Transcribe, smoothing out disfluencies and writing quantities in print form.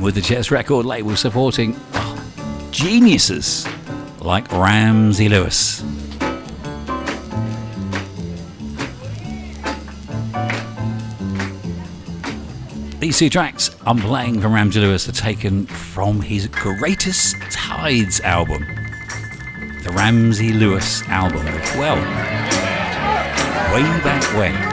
And with the Jazz record label supporting geniuses like Ramsey Lewis. These two tracks I'm playing from Ramsey Lewis are taken from his Greatest Tides album. The Ramsey Lewis album. Well, way back when.